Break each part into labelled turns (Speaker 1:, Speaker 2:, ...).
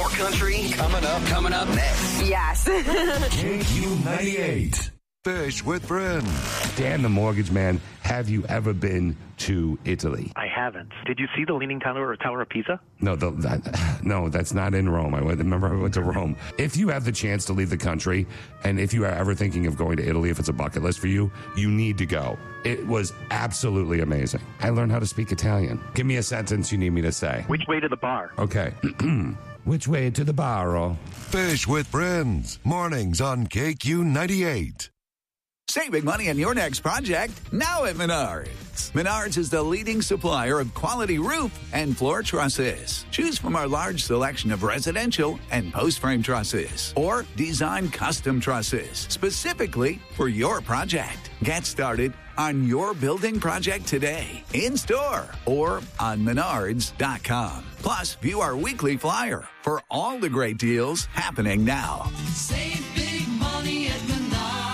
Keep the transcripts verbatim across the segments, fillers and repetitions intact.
Speaker 1: More country coming up. Coming up next.
Speaker 2: Yes.
Speaker 3: K Q ninety-eight. Fish with Friends.
Speaker 4: Dan the Mortgage Man, have you ever been to Italy?
Speaker 5: I haven't. Did you see the Leaning Tower or Tower of Pisa?
Speaker 4: No, the, that, no, that's not in Rome. I went, remember I went to Rome. If you have the chance to leave the country, and if you are ever thinking of going to Italy, if it's a bucket list for you, you need to go. It was absolutely amazing. I learned how to speak Italian. Give me a sentence you need me to say.
Speaker 5: Which way to the bar?
Speaker 4: Okay. Which way to the bar?
Speaker 3: Fish with Friends. Mornings on K Q ninety-eight.
Speaker 6: Saving money on your next project now at Menards. Menards is the leading supplier of quality roof and floor trusses. Choose from our large selection of residential and post-frame trusses or design custom trusses specifically for your project. Get started on your building project today, in-store or on menards dot com. Plus, view our weekly flyer for all the great deals happening now.
Speaker 7: Save big money at Menards.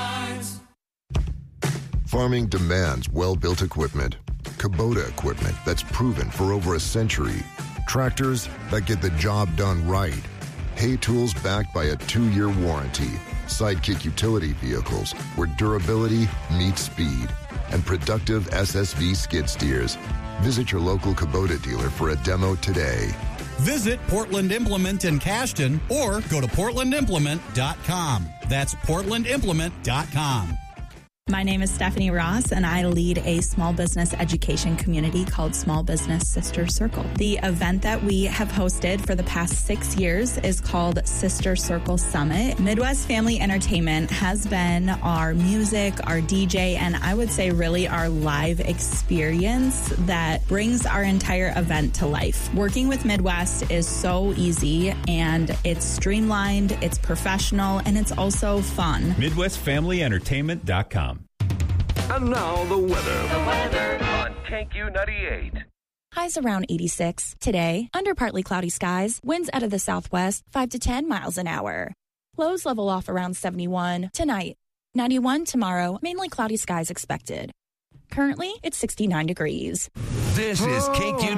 Speaker 8: Farming demands well-built equipment. Kubota equipment that's proven for over a century. Tractors that get the job done right. Hay tools backed by a two-year warranty. Sidekick utility vehicles where durability meets speed. And productive S S V skid steers. Visit your local Kubota dealer for a demo today.
Speaker 9: Visit Portland Implement in Cashton or go to portland implement dot com. That's portland implement dot com.
Speaker 10: My name is Stephanie Ross, and I lead a small business education community called Small Business Sister Circle. The event that we have hosted for the past six years is called Sister Circle Summit. Midwest Family Entertainment has been our music, our D J, and I would say really our live experience that brings our entire event to life. Working with Midwest is so easy, and it's streamlined, it's professional, and it's also fun.
Speaker 11: Midwest Family Entertainment dot com.
Speaker 3: And now the weather.
Speaker 1: The weather on K Q ninety-eight.
Speaker 12: Highs around eighty-six. Today, under partly cloudy skies, winds out of the southwest, five to ten miles an hour. Lows level off around seventy-one. Tonight, ninety-one tomorrow, mainly cloudy skies expected. Currently, it's sixty-nine degrees.
Speaker 3: This is K Q